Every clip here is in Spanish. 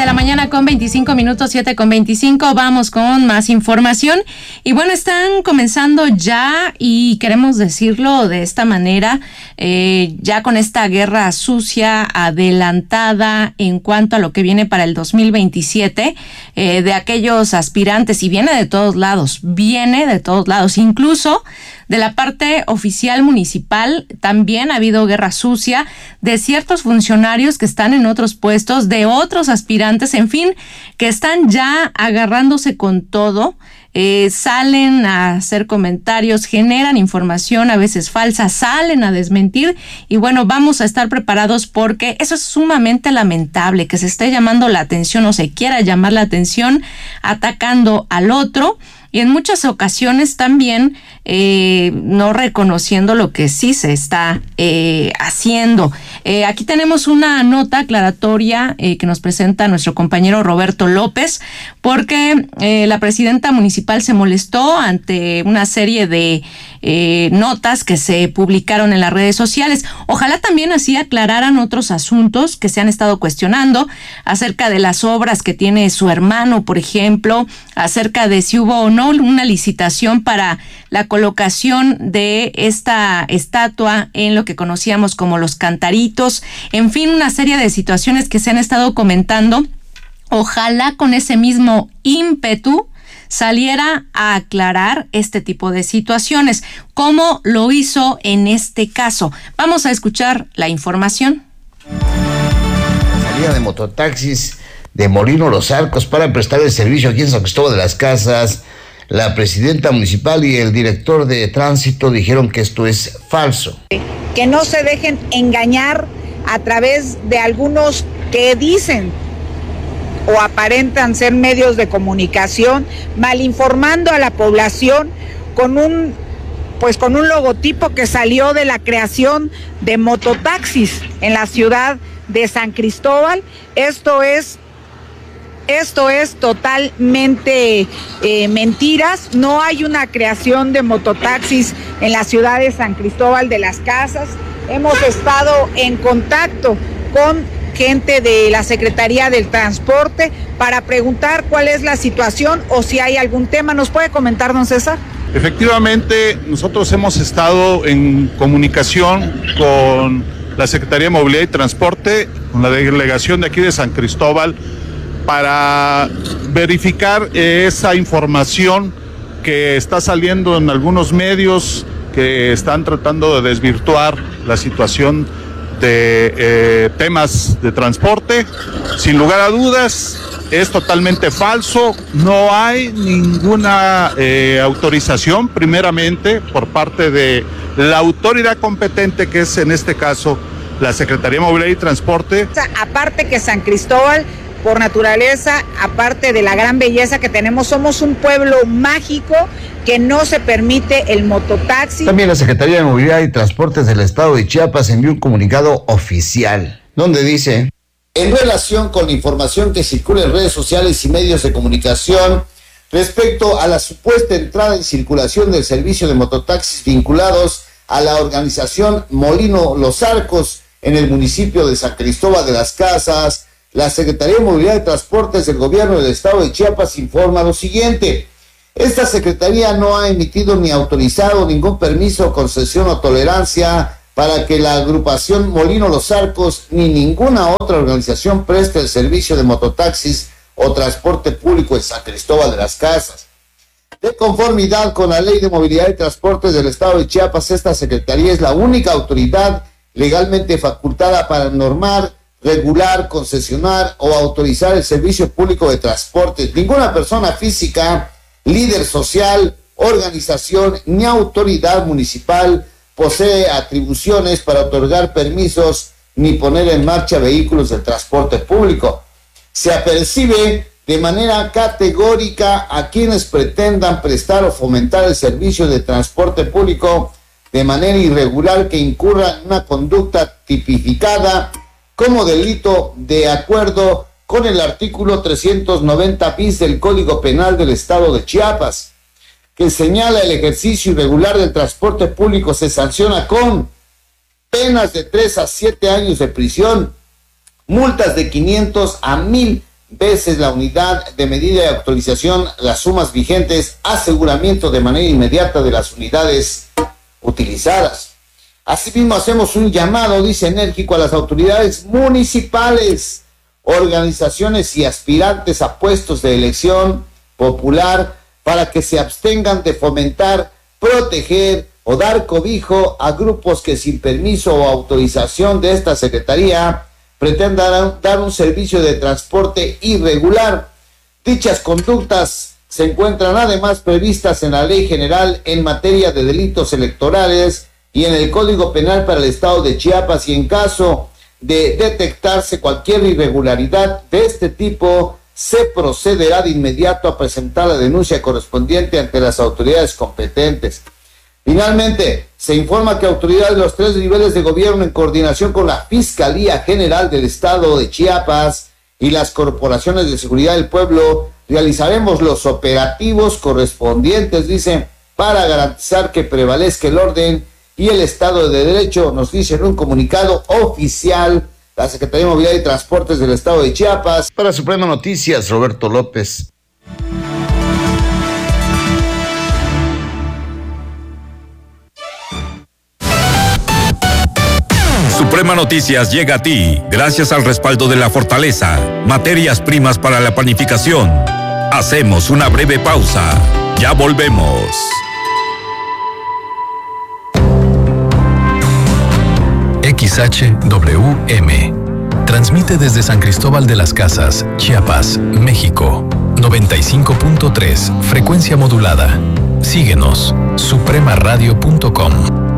de la mañana con 25 minutos, 7:25. Vamos con más información. Y bueno, están comenzando ya, y queremos decirlo de esta manera, ya con esta guerra sucia adelantada en cuanto a lo que viene para el 2027, de aquellos aspirantes, y viene de todos lados, incluso de la parte oficial municipal. También ha habido guerra sucia de ciertos funcionarios que están en otros puestos, de otros aspirantes, en fin, que están ya agarrándose con todo. Salen a hacer comentarios, generan información a veces falsa, salen a desmentir, y bueno, vamos a estar preparados porque eso es sumamente lamentable, que se esté llamando la atención o se quiera llamar la atención atacando al otro, y en muchas ocasiones también no reconociendo lo que sí se está haciendo. Aquí tenemos una nota aclaratoria que nos presenta nuestro compañero Roberto López, porque la presidenta municipal se molestó ante una serie de notas que se publicaron en las redes sociales. Ojalá también así aclararan otros asuntos que se han estado cuestionando acerca de las obras que tiene su hermano, por ejemplo, acerca de si hubo o no una licitación para la colocación de esta estatua en lo que conocíamos como los Cantaritos. En fin, una serie de situaciones que se han estado comentando. Ojalá con ese mismo ímpetu saliera a aclarar este tipo de situaciones, como lo hizo en este caso. Vamos a escuchar la información. La salida de mototaxis de Molino Los Arcos para prestar el servicio aquí en San Cristóbal de las Casas, la presidenta municipal y el director de tránsito dijeron que esto es falso. Que no se dejen engañar a través de algunos que dicen o aparentan ser medios de comunicación, malinformando a la población con un logotipo que salió de la creación de mototaxis en la ciudad de San Cristóbal. Esto es totalmente mentiras. No hay una creación de mototaxis en la ciudad de San Cristóbal de las Casas. Hemos estado en contacto con gente de la Secretaría del Transporte para preguntar cuál es la situación o si hay algún tema. ¿Nos puede comentar, don César? Efectivamente, nosotros hemos estado en comunicación con la Secretaría de Movilidad y Transporte, con la delegación de aquí de San Cristóbal, para verificar esa información que está saliendo en algunos medios que están tratando de desvirtuar la situación de temas de transporte. Sin lugar a dudas, es totalmente falso. No hay ninguna autorización, primeramente, por parte de la autoridad competente, que es en este caso la Secretaría de Movilidad y Transporte. Aparte que San Cristóbal, por naturaleza, aparte de la gran belleza que tenemos, somos un pueblo mágico que no se permite el mototaxi. También la Secretaría de Movilidad y Transportes del Estado de Chiapas envió un comunicado oficial, donde dice: en relación con la información que circula en redes sociales y medios de comunicación respecto a la supuesta entrada en circulación del servicio de mototaxis vinculados a la organización Molino Los Arcos en el municipio de San Cristóbal de las Casas, la Secretaría de Movilidad y Transportes del Gobierno del Estado de Chiapas informa lo siguiente: esta Secretaría no ha emitido ni autorizado ningún permiso, concesión o tolerancia para que la agrupación Molino Los Arcos ni ninguna otra organización preste el servicio de mototaxis o transporte público en San Cristóbal de las Casas. De conformidad con la Ley de Movilidad y Transportes del Estado de Chiapas, esta Secretaría es la única autoridad legalmente facultada para normar, regular, concesionar o autorizar el servicio público de transportes. Ninguna persona física, líder social, organización ni autoridad municipal posee atribuciones para otorgar permisos ni poner en marcha vehículos de transporte público. Se apercibe de manera categórica a quienes pretendan prestar o fomentar el servicio de transporte público de manera irregular que incurra en una conducta tipificada como delito de acuerdo con el artículo 390 bis del Código Penal del Estado de Chiapas, que señala el ejercicio irregular del transporte público, se sanciona con penas de 3 a 7 años de prisión, multas de 500 a 1,000 veces la unidad de medida de actualización, las sumas vigentes, aseguramiento de manera inmediata de las unidades utilizadas. Asimismo, hacemos un llamado, dice, enérgico a las autoridades municipales, organizaciones y aspirantes a puestos de elección popular para que se abstengan de fomentar, proteger o dar cobijo a grupos que sin permiso o autorización de esta Secretaría pretendan dar un servicio de transporte irregular. Dichas conductas se encuentran además previstas en la Ley General en materia de delitos electorales y en el Código Penal para el Estado de Chiapas, y en caso de detectarse cualquier irregularidad de este tipo, se procederá de inmediato a presentar la denuncia correspondiente ante las autoridades competentes. Finalmente, se informa que autoridades de los 3 niveles de gobierno, en coordinación con la Fiscalía General del Estado de Chiapas y las corporaciones de seguridad del pueblo, realizaremos los operativos correspondientes, dice, para garantizar que prevalezca el orden y el Estado de Derecho, nos dice en un comunicado oficial la Secretaría de Movilidad y Transportes del Estado de Chiapas. Para Suprema Noticias, Roberto López. Suprema Noticias llega a ti gracias al respaldo de La Fortaleza, materias primas para la panificación. Hacemos una breve pausa. Ya volvemos. XHWM transmite desde San Cristóbal de las Casas, Chiapas, México. 95.3, frecuencia modulada. Síguenos, supremaradio.com.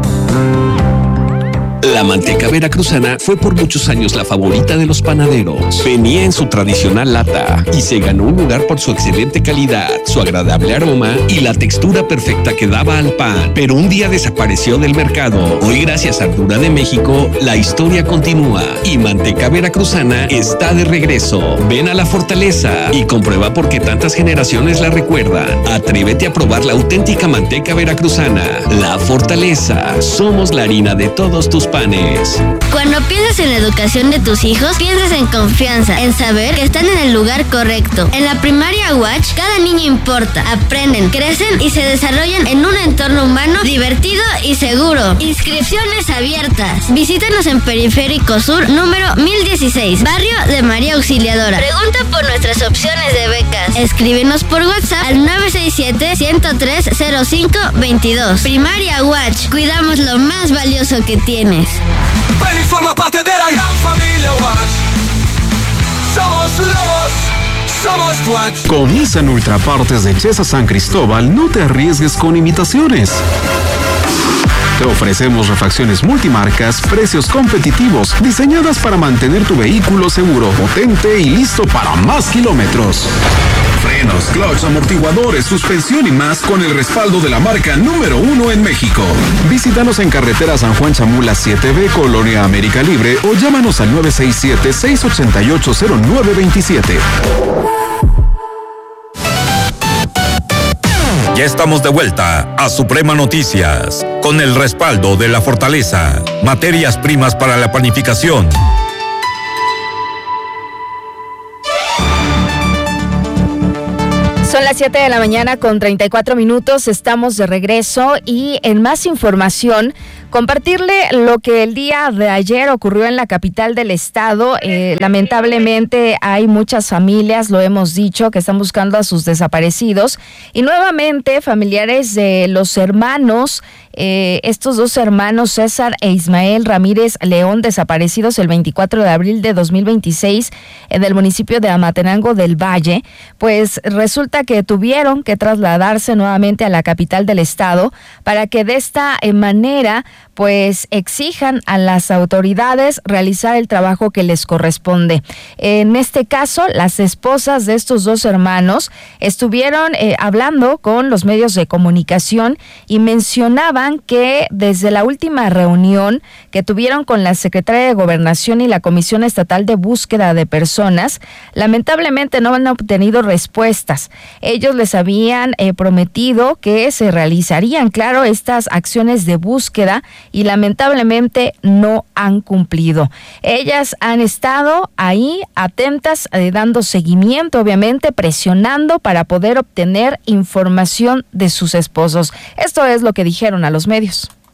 La manteca veracruzana fue por muchos años la favorita de los panaderos. Venía en su tradicional lata y se ganó un lugar por su excelente calidad, su agradable aroma y la textura perfecta que daba al pan. Pero un día desapareció del mercado. Hoy, gracias a Ardura de México, la historia continúa y Manteca Veracruzana está de regreso. Ven a La Fortaleza y comprueba por qué tantas generaciones la recuerdan. Atrévete a probar la auténtica manteca veracruzana. La Fortaleza. Somos la harina de todos tus panes. Cuando piensas en la educación de tus hijos, piensas en confianza, en saber que están en el lugar correcto. En la primaria Watch, cada niño importa. Aprenden, crecen y se desarrollan en un entorno humano, divertido y seguro. Inscripciones abiertas. Visítanos en Periférico Sur, número 1016, barrio de María Auxiliadora. Pregunta por nuestras opciones de becas. Escríbenos por WhatsApp al 967-103-0522. Primaria Watch. Cuidamos lo más valioso que tienes. Ven y forma parte de la gran familia Watch. Somos lobos, somos Watch. Con Nissan Ultra Partes de Chesa San Cristóbal, no te arriesgues con imitaciones. Te ofrecemos refacciones multimarcas, precios competitivos, diseñadas para mantener tu vehículo seguro, potente y listo para más kilómetros. Frenos, clutch, amortiguadores, suspensión y más con el respaldo de la marca número 1 en México. Visítanos en carretera San Juan Chamula 7B, Colonia América Libre, o llámanos al 967-688-0927. Ya estamos de vuelta a Suprema Noticias, con el respaldo de La Fortaleza, materias primas para la panificación. Son las 7 de la mañana con 34 minutos, estamos de regreso y en más información, compartirle lo que el día de ayer ocurrió en la capital del estado. Lamentablemente hay muchas familias, lo hemos dicho, que están buscando a sus desaparecidos y nuevamente familiares de los hermanos, estos dos hermanos, César e Ismael Ramírez León, desaparecidos el 24 de abril de 2026 en el municipio de Amatenango del Valle, pues resulta que tuvieron que trasladarse nuevamente a la capital del estado para que de esta manera pues exijan a las autoridades realizar el trabajo que les corresponde. En este caso, las esposas de estos dos hermanos estuvieron hablando con los medios de comunicación y mencionaban que desde la última reunión que tuvieron con la Secretaría de Gobernación y la Comisión Estatal de Búsqueda de Personas, lamentablemente no han obtenido respuestas. Ellos les habían prometido que se realizarían, claro, estas acciones de búsqueda y lamentablemente no han cumplido. Ellas han estado ahí atentas, dando seguimiento, obviamente, presionando para poder obtener información de sus esposos. Esto es lo que dijeron a los medios.